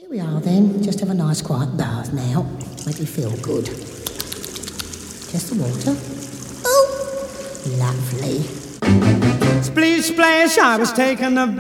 Here we are then, just have a nice quiet bath now. Make you feel good. Just the water. Oh, lovely. Splish splash, I was taking a